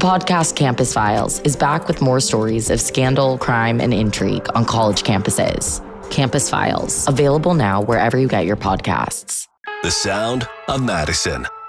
podcast Campus Files is back with more stories of scandal, crime, and intrigue on college campuses. Campus Files, available now wherever you get your podcasts. The sound of Madison.